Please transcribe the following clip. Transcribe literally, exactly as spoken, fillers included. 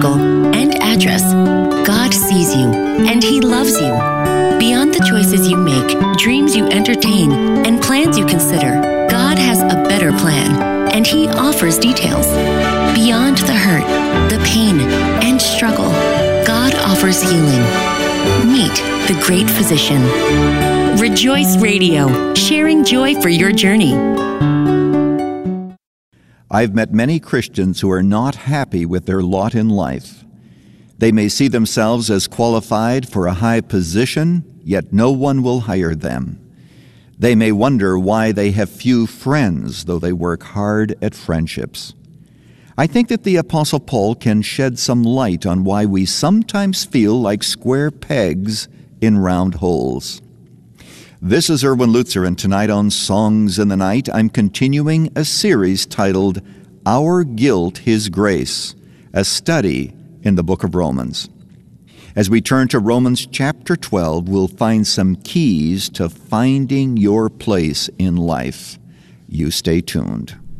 vehicle, and address. God sees you, and He loves you. Beyond the choices you make, dreams you entertain, and plans you consider, God has a better plan, and He offers details. Beyond the hurt, the pain, and struggle, God offers healing. Meet the great physician. Rejoice Radio, sharing joy for your journey. I've met many Christians who are not happy with their lot in life. They may see themselves as qualified for a high position, yet no one will hire them. They may wonder why they have few friends, though they work hard at friendships. I think that the Apostle Paul can shed some light on why we sometimes feel like square pegs in round holes. This is Erwin Lutzer, and tonight on Songs in the Night, I'm continuing a series titled Our Guilt, His Grace, a study in the book of Romans. As we turn to Romans chapter twelve, we'll find some keys to finding your place in life. You stay tuned.